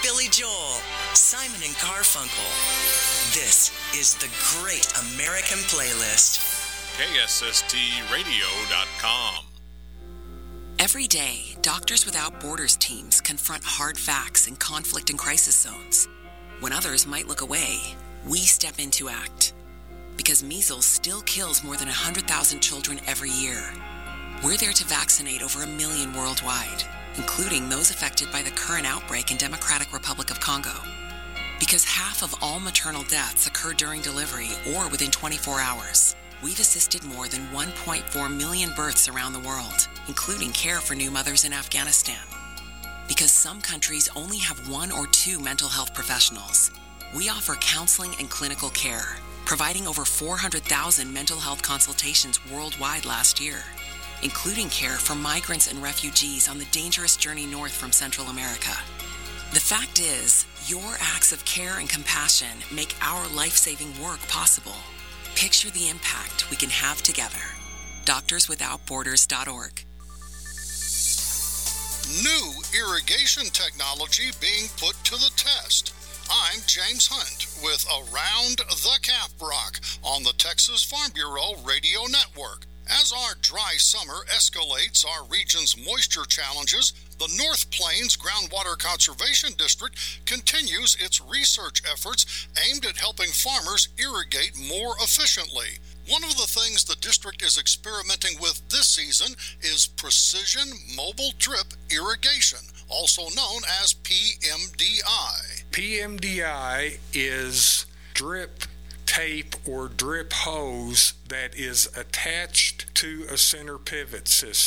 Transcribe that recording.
Billy Joel, Simon and Garfunkel. This is the Great American Playlist. KSSTradio.com. Every day, Doctors Without Borders teams confront hard facts in conflict and crisis zones. When others might look away, we step in to act. Because measles still kills more than 100,000 children every year. We're there to vaccinate over 1 million worldwide, including those affected by the current outbreak in Democratic Republic of Congo. Because half of all maternal deaths occur during delivery or within 24 hours. We've assisted more than 1.4 million births around the world, including care for new mothers in Afghanistan. Because some countries only have 1 or 2 mental health professionals, we offer counseling and clinical care, providing over 400,000 mental health consultations worldwide last year, including care for migrants and refugees on the dangerous journey north from Central America. The fact is, your acts of care and compassion make our life-saving work possible. Picture the impact we can have together. DoctorsWithoutBorders.org. New irrigation technology being put to the test. I'm James Hunt with Around the Caprock on the Texas Farm Bureau Radio Network. As our dry summer escalates our region's moisture challenges, the North Plains Groundwater Conservation District continues its research efforts aimed at helping farmers irrigate more efficiently. One of the things the district is experimenting with this season is precision mobile drip irrigation, also known as PMDI. PMDI is drip tape or drip hose that is attached to a center pivot system.